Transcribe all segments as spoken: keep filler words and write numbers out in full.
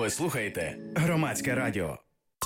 Ви слухаєте Громадське радіо.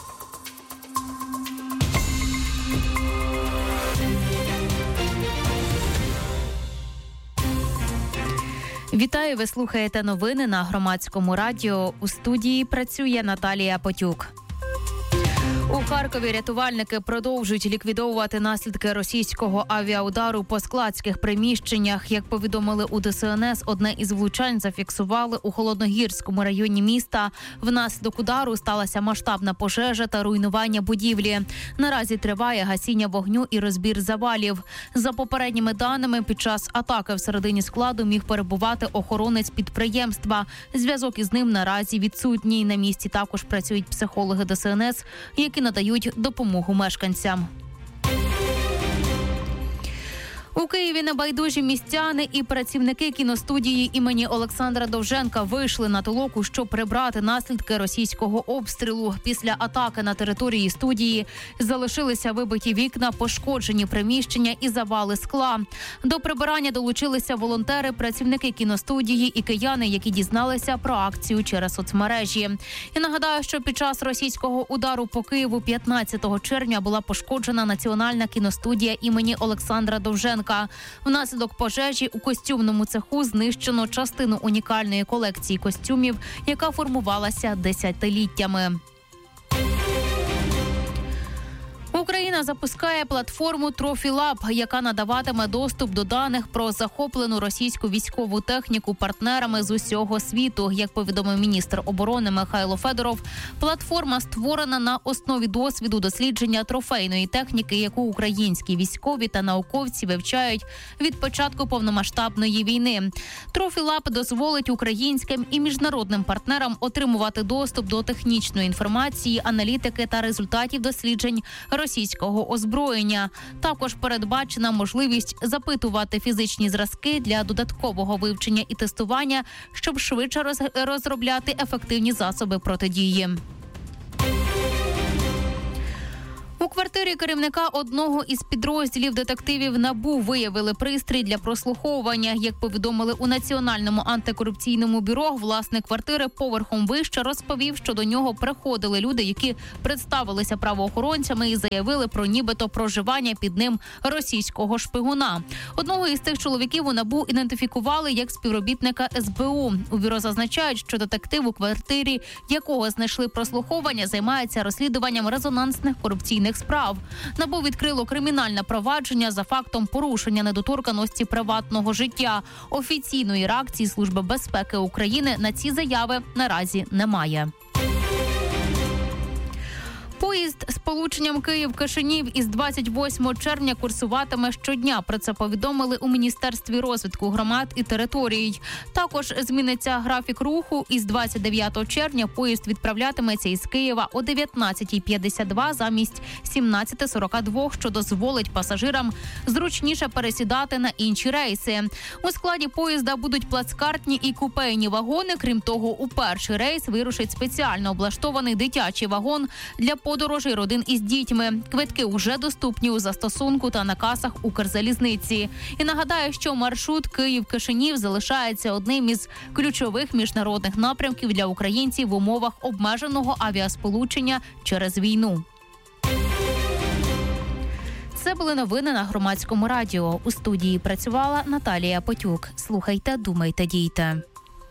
Вітаю, ви слухаєте новини на Громадському радіо. У студії працює Наталія Потюк. У Харкові рятувальники продовжують ліквідовувати наслідки російського авіаудару по складських приміщеннях. Як повідомили у Де Ес Ен Ес, одне із влучань зафіксували у Холодногірському районі міста. Внаслідок удару сталася масштабна пожежа та руйнування будівлі. Наразі триває гасіння вогню і розбір завалів. За попередніми даними, під час атаки всередині складу міг перебувати охоронець підприємства. Зв'язок із ним наразі відсутній. На місці також працюють психологи Де Ес Ен Ес, які надають допомогу мешканцям. У Києві небайдужі містяни і працівники кіностудії імені Олександра Довженка вийшли на толоку, щоб прибрати наслідки російського обстрілу. Після атаки на території студії залишилися вибиті вікна, пошкоджені приміщення і завали скла. До прибирання долучилися волонтери, працівники кіностудії і кияни, які дізналися про акцію через соцмережі. І нагадаю, що під час російського удару по Києву п'ятнадцятого червня була пошкоджена Національна кіностудія імені Олександра Довженка. Внаслідок пожежі у костюмному цеху знищено частину унікальної колекції костюмів, яка формувалася десятиліттями. Україна запускає платформу «Трофі-Лаб», яка надаватиме доступ до даних про захоплену російську військову техніку партнерами з усього світу. Як повідомив міністр оборони Михайло Федоров, платформа створена на основі досвіду дослідження трофейної техніки, яку українські військові та науковці вивчають від початку повномасштабної війни. «Трофі-Лаб» дозволить українським і міжнародним партнерам отримувати доступ до технічної інформації, аналітики та результатів досліджень російського озброєння. Також передбачена можливість запитувати фізичні зразки для додаткового вивчення і тестування, щоб швидше роз- розробляти ефективні засоби протидії. У квартирі керівника одного із підрозділів детективів НАБУ виявили пристрій для прослуховування. Як повідомили у Національному антикорупційному бюро, власник квартири поверхом вище розповів, що до нього приходили люди, які представилися правоохоронцями і заявили про нібито проживання під ним російського шпигуна. Одного із цих чоловіків у НАБУ ідентифікували як співробітника ес бе у. У бюро зазначають, що детектив, у квартирі якого знайшли прослуховування, займається розслідуванням резонансних корупційних справ. НАБУ відкрило кримінальне провадження за фактом порушення недоторканності приватного життя. Офіційної реакції Служби безпеки України на ці заяви наразі немає. Поїзд з полученням Київ-Кишинів із двадцять восьмого червня курсуватиме щодня. Про це повідомили у Міністерстві розвитку громад і територій. Також зміниться графік руху. Із двадцять дев'ятого червня поїзд відправлятиметься із Києва о дев'ятнадцятій п'ятдесят два замість сімнадцятої сорок два, що дозволить пасажирам зручніше пересідати на інші рейси. У складі поїзда будуть плацкартні і купейні вагони. Крім того, у перший рейс вирушить спеціально облаштований дитячий вагон для подорожей родин із дітьми. Квитки вже доступні у застосунку та на касах Укрзалізниці. І нагадаю, що маршрут Київ-Кишинів залишається одним із ключових міжнародних напрямків для українців в умовах обмеженого авіасполучення через війну. Це були новини на Громадському радіо. У студії працювала Наталія Потюк. Слухайте, думайте, дійте.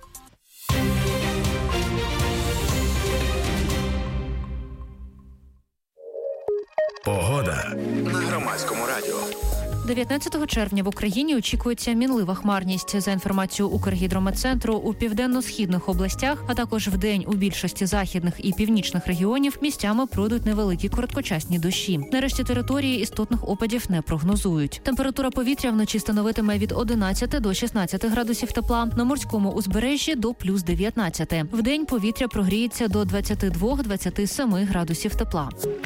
Погода на Громадському радіо. дев'ятнадцятого червня в Україні очікується мінлива хмарність. За інформацією Укргідрометцентру, у південно-східних областях, а також вдень у більшості західних і північних регіонів місцями пройдуть невеликі короткочасні дощі. Нарешті території істотних опадів не прогнозують. Температура повітря вночі становитиме від одинадцяти до шістнадцяти градусів тепла, на морському узбережжі до плюс дев'ятнадцяти. Вдень повітря прогріється до двадцяти двох - двадцяти семи градусів тепла.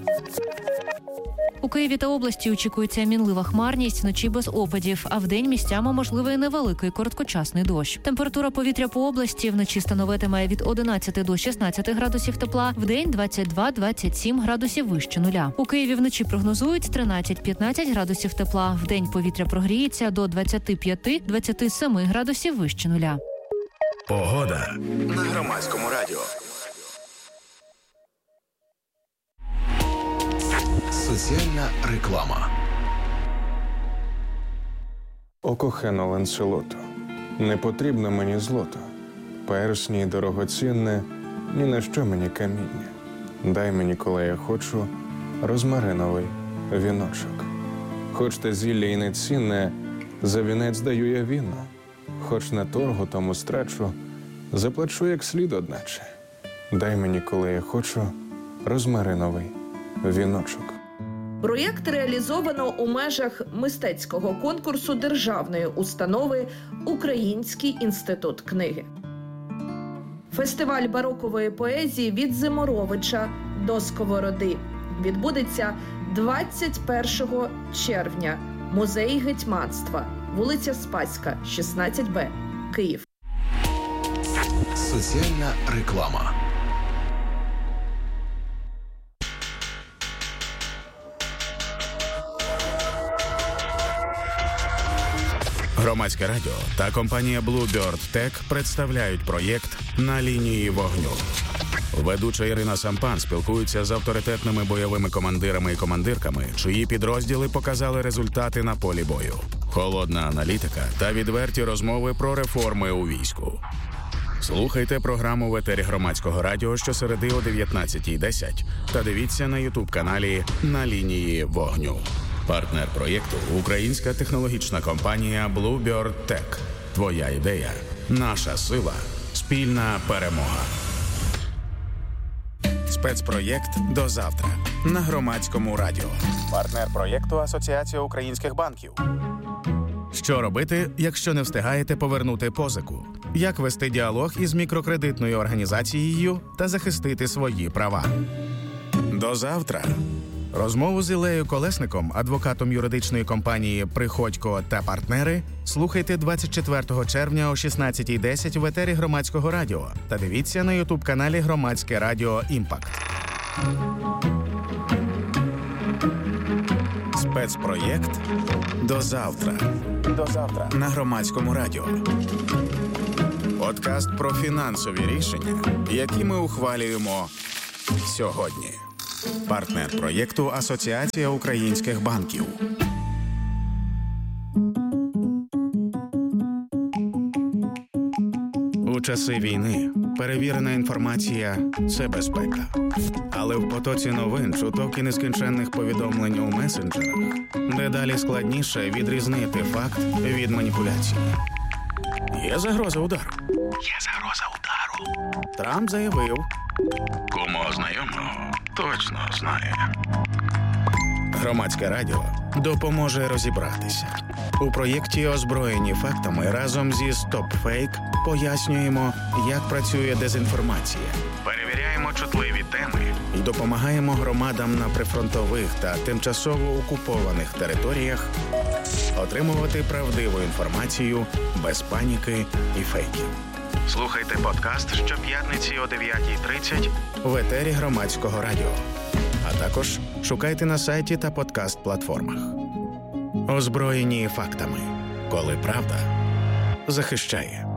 У Києві та області очікується мінлива хмарність, вночі без опадів, а вдень місцями можливий невеликий короткочасний дощ. Температура повітря по області вночі становитиме від одинадцяти до шістнадцяти градусів тепла, вдень двадцять два - двадцять сім градусів вище нуля. У Києві вночі прогнозують тринадцять - п'ятнадцять градусів тепла, вдень повітря прогріється до двадцяти п'яти - двадцяти семи градусів вище нуля. Погода на Громадському радіо. реклама. О кохано Ланселото, не потрібно мені злото, персні дорогоцінне, ні на що мені каміння. Дай мені, коли я хочу, розмариновий віночок. Хоч те зілля і не цінне, за вінець даю я віно. Хоч на торгу тому страчу, заплачу як слід одначе. Дай мені, коли я хочу, розмариновий віночок. Проєкт реалізовано у межах мистецького конкурсу державної установи «Український інститут книги». Фестиваль барокової поезії «Від Зиморовича до Сковороди» відбудеться двадцять першого червня. Музей гетьманства, вулиця Спаська, шістнадцять Б, Київ. Соціальна реклама. Громадське радіо та компанія Bluebird Tech представляють проєкт «На лінії вогню». Ведуча Ірина Сампан спілкується з авторитетними бойовими командирами і командирками, чиї підрозділи показали результати на полі бою. Холодна аналітика та відверті розмови про реформи у війську. Слухайте програму в етері Громадського радіо щосереди о дев'ятнадцятій десять та дивіться на ютуб-каналі «На лінії вогню». Партнер проєкту – українська технологічна компанія Bluebird Tech. Твоя ідея – наша сила, спільна перемога. Спецпроєкт «До завтра» на Громадському радіо. Партнер проєкту – Асоціація українських банків. Що робити, якщо не встигаєте повернути позику? Як вести діалог із мікрокредитною організацією та захистити свої права? До завтра. Розмову з Іллею Колесником, адвокатом юридичної компанії «Приходько та партнери», слухайте двадцять четвертого червня о шістнадцятій десять в етері Громадського радіо та дивіться на ютуб-каналі Громадське радіо «Імпакт». Спецпроєкт «До завтра». До завтра на Громадському радіо. Подкаст про фінансові рішення, які ми ухвалюємо сьогодні. Партнер проєкту – Асоціація українських банків. У часи війни перевірена інформація – це безпека. Але в потоці новин, чуток і нескінченних повідомлень у месенджерах дедалі складніше відрізнити факт від маніпуляції. Є загроза удару. Є загроза удару. Трамп заявив. Кому знайомого точно знає. Громадське радіо допоможе розібратися. У проєкті «Озброєні фактами» разом зі «Стоп Фейк» пояснюємо, як працює дезінформація. Перевіряємо чутливі теми і допомагаємо громадам на прифронтових та тимчасово окупованих територіях отримувати правдиву інформацію без паніки і фейків. Слухайте подкаст щоп'ятниці о дев'ятій тридцять в етері Громадського радіо. А також шукайте на сайті та подкаст-платформах. Озброєні фактами. Коли правда захищає.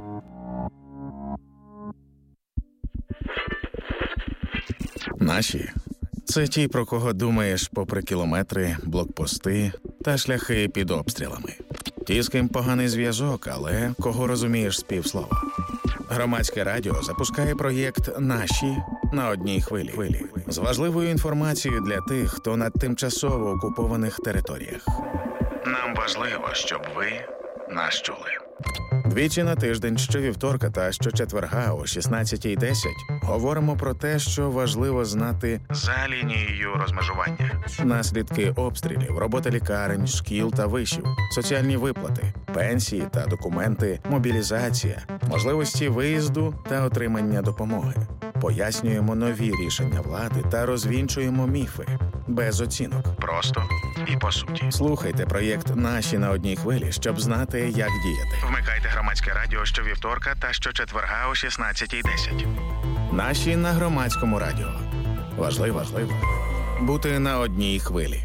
Наші – це ті, про кого думаєш попри кілометри, блокпости та шляхи під обстрілами. Ті, з ким поганий зв'язок, але кого розумієш з півслова. Громадське радіо запускає проєкт «Наші» на одній хвилі. З важливою інформацією для тих, хто на тимчасово окупованих територіях. Нам важливо, щоб ви нас чули. Двічі на тиждень, щовівторка та щочетверга о шістнадцятій десять говоримо про те, що важливо знати за лінією розмежування. Наслідки обстрілів, робота лікарень, шкіл та вишів, соціальні виплати, пенсії та документи, мобілізація, можливості виїзду та отримання допомоги. Пояснюємо нові рішення влади та розвінчуємо міфи. Без оцінок. Просто і по суті. Слухайте проєкт «Наші» на одній хвилі, щоб знати, як діяти. Вмикайте Громадське радіо щовівторка та щочетверга о шістнадцятій десять. «Наші» на Громадському радіо. Важливо, важливо бути на одній хвилі.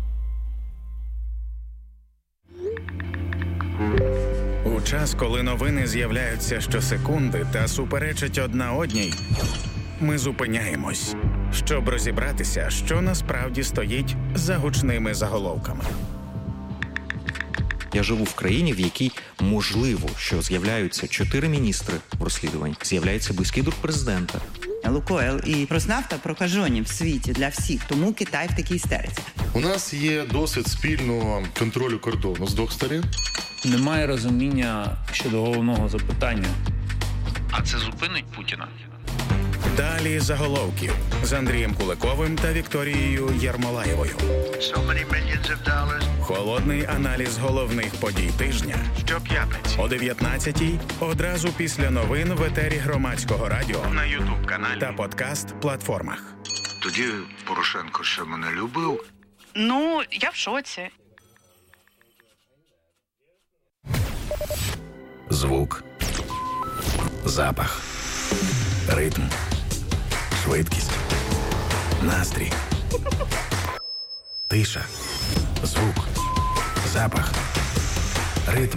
У час, коли новини з'являються щосекунди та суперечать одна одній, ми зупиняємось. щоб розібратися, що насправді стоїть за гучними заголовками. Я живу в країні, в якій можливо, що з'являються чотири міністри в розслідуванні, з'являється близький друг президента. Лукойл і Роснафта прокажені в світі для всіх, тому Китай в такій істериці. У нас є досвід спільного контролю кордону з двох сторін. Немає розуміння щодо головного запитання. А це зупинить Путіна? Далі заголовків з Андрієм Куликовим та Вікторією Єрмолаєвою. Холодний аналіз головних подій тижня. Щоп'ятниці о дев'ятнадцятій, одразу після новин в етері Громадського радіо, на ютуб-каналі та подкаст-платформах. Тоді Порошенко ще мене любив. Ну, я в шоці. Звук, запах, ритм, швидкість, настрій, тиша, звук, запах, ритм.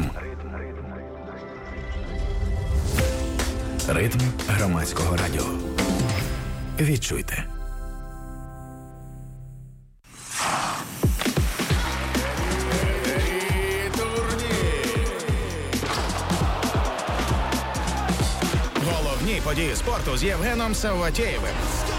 Ритм Громадського радіо. Відчуйте. Головні події спорту з Євгеном Савватєєвим.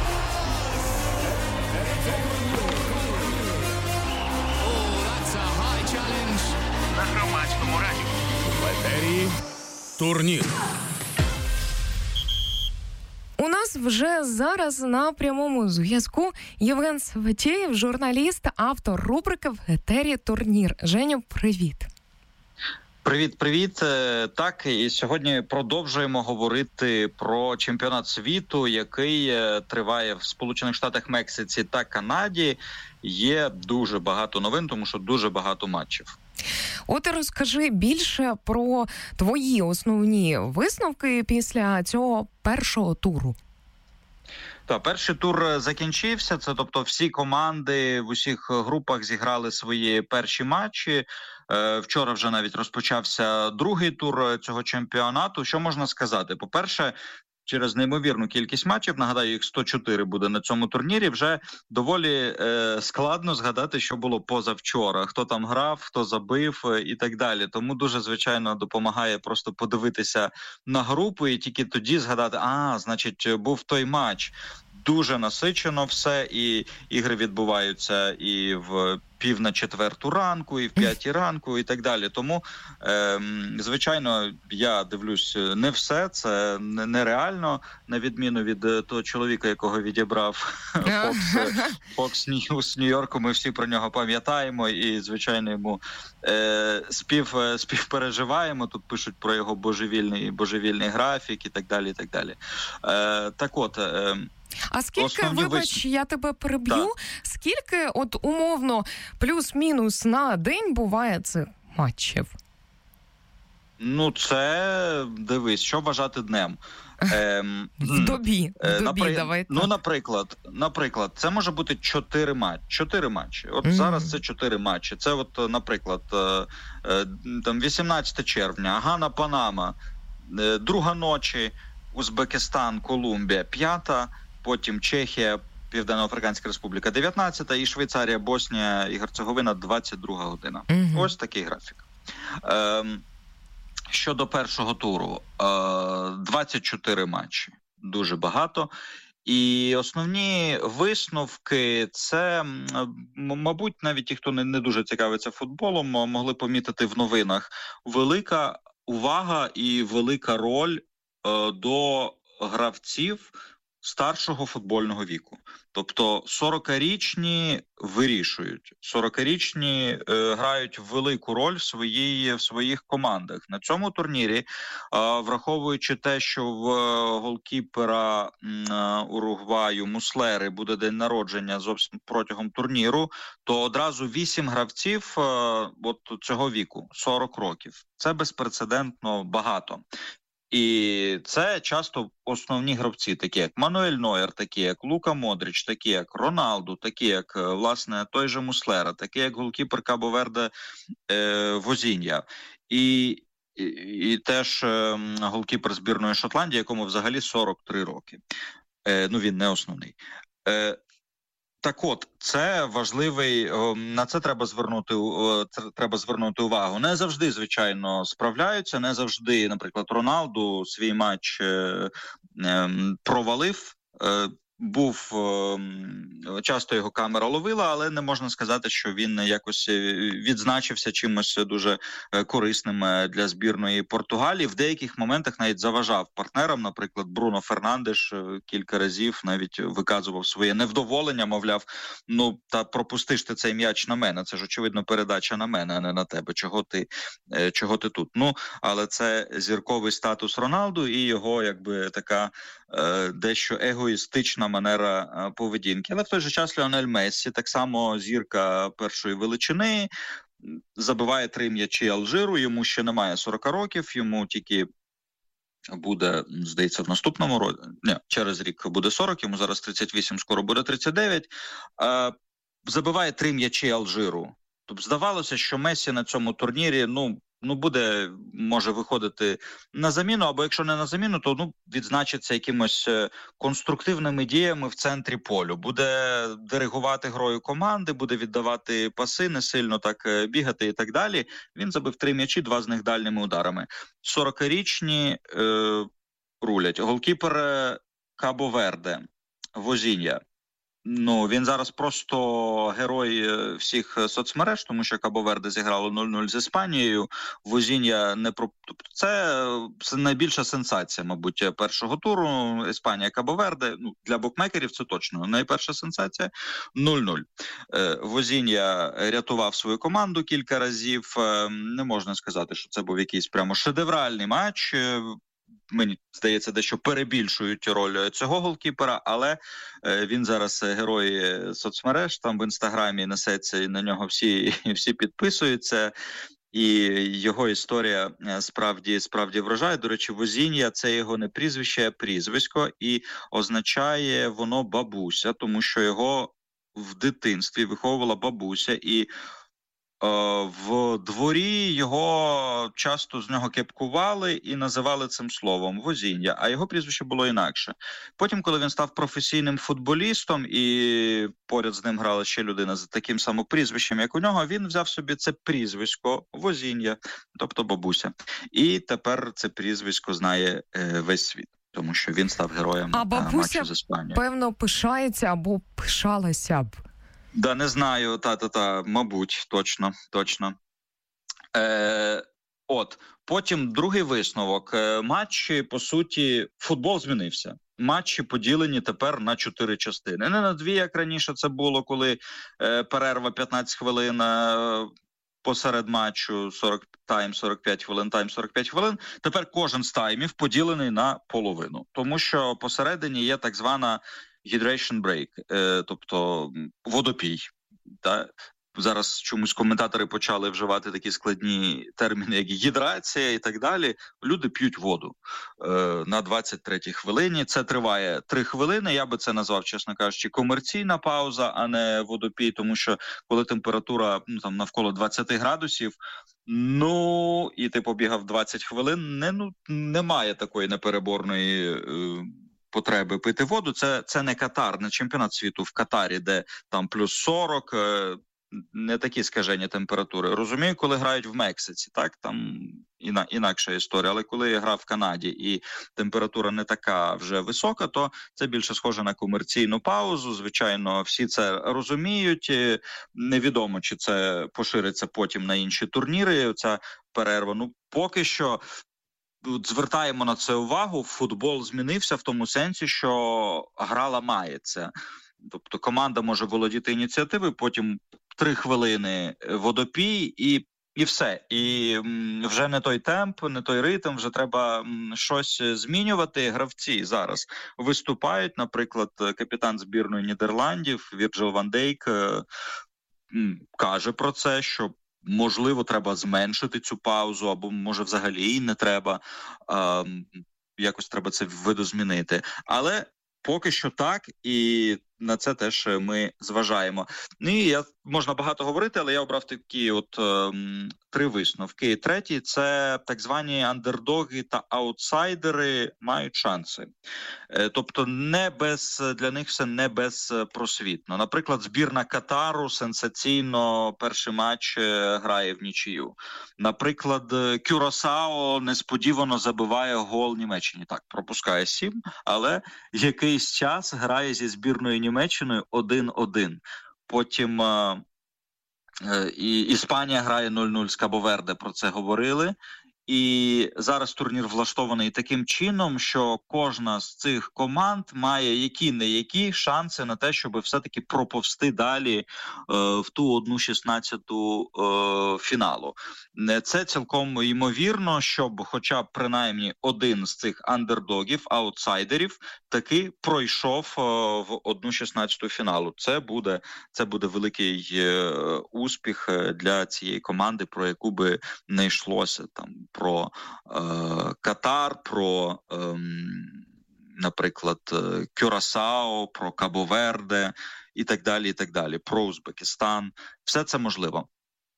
На Громадському радіо. В етері турнір. У нас вже зараз на прямому зв'язку Євген Савватєєв, журналіст, автор рубрики «В етері турнір». Женю, привіт. Привіт-привіт. Так, і сьогодні продовжуємо говорити про чемпіонат світу, який триває в Сполучених Штатах, Мексиці та Канаді. Є дуже багато новин, тому що дуже багато матчів. От розкажи більше про твої основні висновки після цього першого туру. Так, перший тур закінчився, це тобто всі команди в усіх групах зіграли свої перші матчі. Вчора вже навіть розпочався другий тур цього чемпіонату. Що можна сказати? По-перше, через неймовірну кількість матчів, нагадаю, їх сто чотири буде на цьому турнірі, вже доволі е, складно згадати, що було позавчора, хто там грав, хто забив і так далі. Тому дуже, звичайно, допомагає просто подивитися на групу і тільки тоді згадати, а, значить, був той матч. Дуже насичено все, і ігри відбуваються і в пів на четверту ранку, і в п'ятій ранку, і так далі. Тому, е, звичайно, я дивлюсь не все, це нереально, на відміну від того чоловіка, якого відібрав Fox, Fox News Нью-Йорку, ми всі про нього пам'ятаємо, і, звичайно, йому е, спів, співпереживаємо, тут пишуть про його божевільний, божевільний графік, і так далі, і так далі. Е, так от... Е, А скільки, Основні вибач, вис... я тебе переб'ю, так. скільки, от умовно, плюс-мінус на день буває цих матчів? Ну, це, дивись, що вважати днем. Ем, в добі, в добі, напри... давай. Ну, наприклад, наприклад, це може бути чотири матчі. Чотири матчі. От mm-hmm. зараз це чотири матчі. Це от, наприклад, там вісімнадцяте червня, Гана, Панама, друга ночі, Узбекистан, Колумбія, п'ята, потім Чехія, Південно-Африканська Республіка, дев'ятнадцята, і Швейцарія, Боснія і Герцеговина, двадцять друга година. Mm-hmm. Ось такий графік. Ем, щодо першого туру, е, двадцять чотири матчі. Дуже багато. І основні висновки, це, мабуть, навіть ті, хто не, не дуже цікавиться футболом, могли помітити в новинах. Велика увага і велика роль до гравців старшого футбольного віку. Тобто сорокарічні вирішують. сорокарічні е, грають велику роль в, своїй, в своїх командах. На цьому турнірі, е, враховуючи те, що в е, голкіпера е, Уругваю Муслери буде день народження зовсім протягом турніру, то одразу вісім гравців е, от цього віку, сорок років. Це безпрецедентно багато. І це часто основні гравці, такі як Мануель Нойер, такі як Лука Модрич, такі як Роналду, такі як, власне, той же Муслера, такі як голкіпер Кабо-Верде е, Возінья. І, і, і теж е, голкіпер збірної Шотландії, якому взагалі сорок три роки. Е, ну, він не основний. Е, Так от, це важливий, на це треба звернути, треба звернути увагу. Не завжди, звичайно, справляються, не завжди, наприклад, Роналду свій матч е, е, провалив, е, був, часто його камера ловила, але не можна сказати, що він якось відзначився чимось дуже корисним для збірної Португалії. В деяких моментах навіть заважав партнерам, наприклад, Бруно Фернандеш кілька разів навіть виказував своє невдоволення, мовляв, ну, та пропустиш ти цей м'яч на мене, це ж, очевидно, передача на мене, а не на тебе, чого ти, чого ти тут. Ну, але це зірковий статус Роналду і його, якби, така дещо егоїстична манера поведінки. Але в той же час Ліонель Мессі, так само зірка першої величини, забиває три м'ячі Алжиру, йому ще немає сорок років, йому тільки буде, здається, в наступному році, не, через рік буде сорок, йому зараз тридцять вісім, скоро буде тридцять дев'ять, забиває три м'ячі Алжиру. Тобто здавалося, що Мессі на цьому турнірі, ну, ну, буде, може, виходити на заміну, або якщо не на заміну, то, ну, відзначиться якимось конструктивними діями в центрі полю. Буде диригувати грою команди, буде віддавати паси, не сильно так бігати і так далі. Він забив три м'ячі, два з них дальніми ударами. сорокарічні е, рулять. Голкіпер Кабо-Верде, Возінья. Ну, він зараз просто герой всіх соцмереж, тому що Кабо-Верде зіграло нуль нуль з Іспанією. Возінья не про... Тобто це, це найбільша сенсація, мабуть, першого туру. Іспанія, Кабо-Верде. Ну, для букмекерів це точно найперша сенсація. нуль нуль. Возінья рятував свою команду кілька разів. Не можна сказати, що це був якийсь прямо шедевральний матч. Мені здається, дещо перебільшують роль цього голкіпера, але він зараз герой соцмереж, там в Інстаграмі несеться, і на нього всі, всі підписуються, і його історія справді, справді вражає. До речі, Возінья – це його не прізвище, а прізвисько, і означає воно бабуся, тому що його в дитинстві виховувала бабуся, і в дворі його часто з нього кепкували і називали цим словом Возінья, а його прізвище було інакше. Потім, коли він став професійним футболістом і поряд з ним грала ще людина з таким самим прізвищем, як у нього, він взяв собі це прізвисько Возінья, тобто бабуся. І тепер це прізвисько знає весь світ, тому що він став героєм а матчу з Іспанією. Певно, пишається або пишалася б. Да, не знаю, та-та-та, мабуть, точно, точно. Е, от, потім другий висновок. Матчі, по суті, футбол змінився. Матчі поділені тепер на чотири частини. Не на дві, як раніше це було, коли е, перерва п'ятнадцять хвилин е, посеред матчу, сорок тайм, сорок п'ять хвилин, тайм, сорок п'ять хвилин. Тепер кожен з таймів поділений на половину. Тому що посередині є так звана hydration break, е, тобто водопій. Та? Зараз чомусь коментатори почали вживати такі складні терміни, як гідрація і так далі. Люди п'ють воду е, на двадцять третій хвилині. Це триває три хвилини. Я би це назвав, чесно кажучи, комерційна пауза, а не водопій, тому що коли температура, ну, там, навколо двадцять градусів, ну, і ти побігав двадцять хвилин, не, ну, немає такої непереборної е, потреби пити воду. Це, це не Катар, не чемпіонат світу в Катарі, де там плюс сорок, не такі скажені температури. Розумію, коли грають в Мексиці, так, там іна, інакша історія, але коли я грав в Канаді і температура не така вже висока, то це більше схоже на комерційну паузу. Звичайно, всі це розуміють. Невідомо, чи це пошириться потім на інші турніри, ця перерва. Ну, поки що звертаємо на це увагу. Футбол змінився в тому сенсі, що гра ламається. Тобто команда може володіти ініціативою, потім три хвилини водопій і, і все. І м, вже не той темп, не той ритм, вже треба м, щось змінювати. Гравці зараз виступають, наприклад, капітан збірної Нідерландів Вірджил ван Дейк е, м, каже про це, що можливо треба зменшити цю паузу, або може взагалі її не треба, е, якось треба це видозмінити. Але поки що так, і на це теж ми зважаємо. Ну і я можна багато говорити, але я обрав такі от е, три висновки. Третій – це так звані андердоги та аутсайдери мають шанси. Е, тобто не без, для них все не безпросвітно. Наприклад, збірна Катару сенсаційно перший матч грає в нічию. Наприклад, Кюрасао несподівано забиває гол Німеччині. Так, пропускає сім, але якийсь час грає зі збірною Німеччиною один-один. Потім е, е, і Іспанія грає нуль-нуль з Кабо-Верде, про це говорили. І зараз турнір влаштований таким чином, що кожна з цих команд має які-не-які шанси на те, щоб все-таки проповсти далі е, в ту одну шістнадцяту е, фіналу. Це цілком ймовірно, щоб хоча б принаймні один з цих андердогів, аутсайдерів, таки пройшов е, в одну шістнадцяту фіналу. Це буде, це буде великий е, успіх для цієї команди, про яку би не йшлося там. Про е, Катар, про, е, наприклад, Кюрасао, про Кабо-Верде і так далі, і так далі, про Узбекистан. Все це можливо.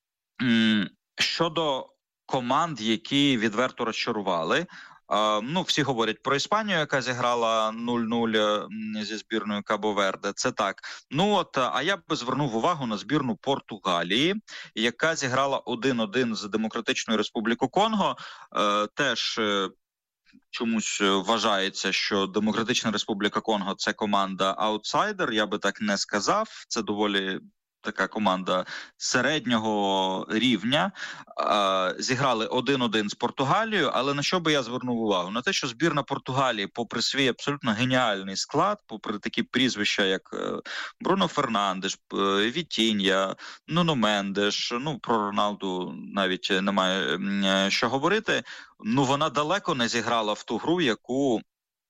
Щодо команд, які відверто розчарували, Uh, ну, всі говорять про Іспанію, яка зіграла нуль-нуль зі збірною Кабо-Верде. Це так. Ну от, а я би звернув увагу на збірну Португалії, яка зіграла один-один з Демократичною Республікою Конго. Uh, теж uh, чомусь вважається, що Демократична Республіка Конго – це команда аутсайдер. Я би так не сказав. Це доволі така команда середнього рівня. Зіграли один-один з Португалією, але на що би я звернув увагу? На те, що збірна Португалії, попри свій абсолютно геніальний склад, попри такі прізвища, як Бруно Фернандеш, Вітінья, Нуно Мендеш, ну, про Роналду навіть немає що говорити, ну, вона далеко не зіграла в ту гру, яку,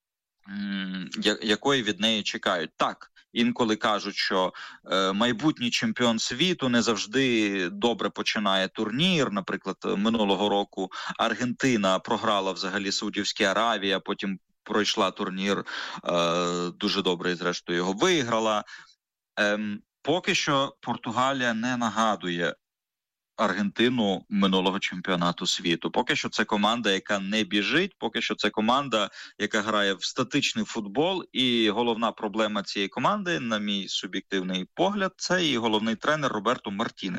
якої від неї чекають. Так, інколи кажуть, що е, майбутній чемпіон світу не завжди добре починає турнір. Наприклад, минулого року Аргентина програла взагалі Саудівській Аравії, а потім пройшла турнір е, дуже добре і зрештою його виграла. Е, поки що Португалія не нагадує Аргентину минулого чемпіонату світу. Поки що це команда, яка не біжить, поки що це команда, яка грає в статичний футбол, і головна проблема цієї команди, на мій суб'єктивний погляд, це і головний тренер Роберто Мартінес.